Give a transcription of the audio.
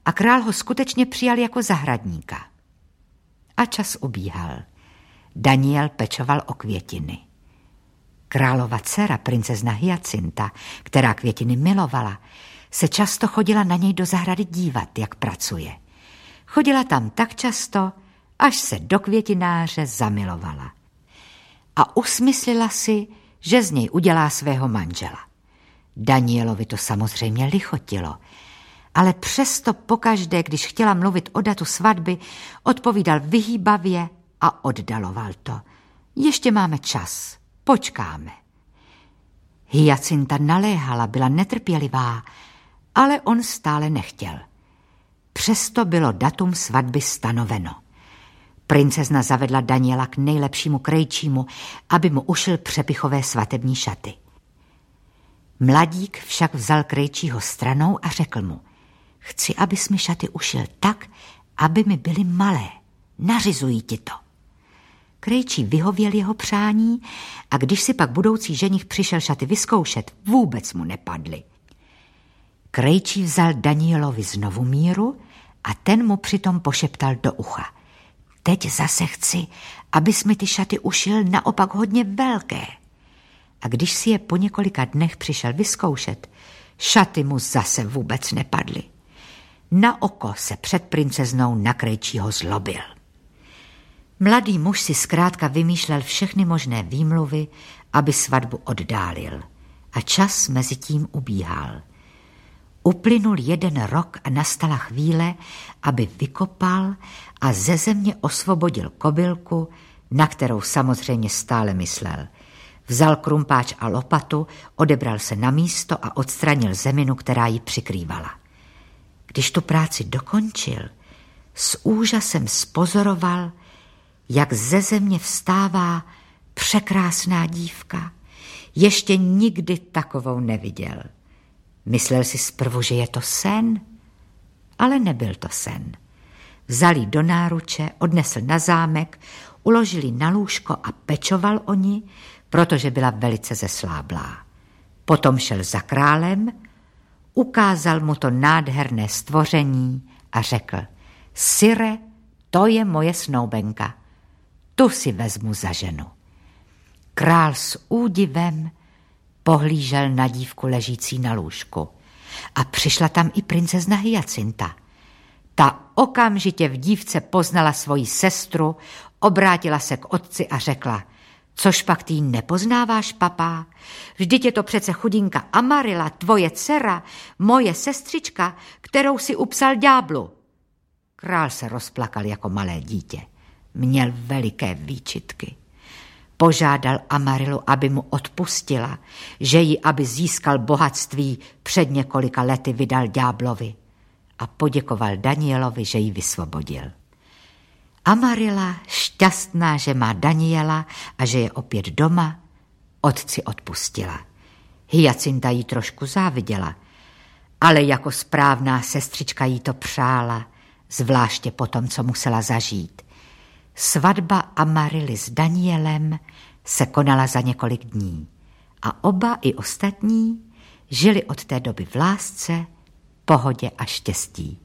a král ho skutečně přijal jako zahradníka. A čas ubíhal. Daniel pečoval o květiny. Králova dcera, princezna Hyacinta, která květiny milovala, se často chodila na něj do zahrady dívat, jak pracuje. Chodila tam tak často, až se do květináře zamilovala. A usmyslela si, že z něj udělá svého manžela. Danielovi to samozřejmě lichotilo, ale přesto pokaždé, když chtěla mluvit o datu svatby, odpovídal vyhýbavě a oddaloval to. Ještě máme čas, počkáme. Hyacinta naléhala, byla netrpělivá, ale on stále nechtěl. Přesto bylo datum svatby stanoveno. Princezna zavedla Daniela k nejlepšímu krejčímu, aby mu ušil přepichové svatební šaty. Mladík však vzal krejčího stranou a řekl mu: chci, abys mi šaty ušil tak, aby mi byly malé. Nařizuji ti to. Krejčí vyhověl jeho přání a když si pak budoucí ženich přišel šaty vyzkoušet, vůbec mu nepadly. Krejčí vzal Danielovi znovu míru a ten mu přitom pošeptal do ucha: teď zase chci, abys mi ty šaty ušil naopak hodně velké. A když si je po několika dnech přišel vyzkoušet, šaty mu zase vůbec nepadly. Na oko se před princeznou na krejčího zlobil. Mladý muž si zkrátka vymýšlel všechny možné výmluvy, aby svatbu oddálil. A čas mezi tím ubíhal. Uplynul 1 rok a nastala chvíle, aby vykopal a ze země osvobodil kobylku, na kterou samozřejmě stále myslel. Vzal krumpáč a lopatu, odebral se na místo a odstranil zeminu, která ji přikrývala. Když tu práci dokončil, s úžasem spozoroval, jak ze země vstává překrásná dívka. Ještě nikdy takovou neviděl. Myslel si zprvu, že je to sen, ale nebyl to sen. Vzal ji do náruče, odnesl na zámek, uložil ji na lůžko a pečoval o ní, protože byla velice zesláblá. Potom šel za králem, ukázal mu to nádherné stvoření a řekl: Sire, to je moje snoubenka, tu si vezmu za ženu. Král s údivem pohlížel na dívku ležící na lůžku a přišla tam i princezna Hyacinta. Ta okamžitě v dívce poznala svoji sestru, obrátila se k otci a řekla: což pak ty nepoznáváš, papá? Vždyť je to přece chudinka Amarila, tvoje dcera, moje sestřička, kterou si upsal ďáblu. Král se rozplakal jako malé dítě. Měl veliké výčitky. Požádal Amarilu, aby mu odpustila, že ji, aby získal bohatství, před několika lety vydal ďáblovi, a poděkoval Danielovi, že ji vysvobodil. Amarila, šťastná, že má Daniela a že je opět doma, otci odpustila. Hyacinta jí trošku záviděla, ale jako správná sestřička jí to přála, zvláště po tom, co musela zažít. Svatba Amarily s Danielem se konala za několik dní a oba i ostatní žili od té doby v lásce, pohodě a štěstí.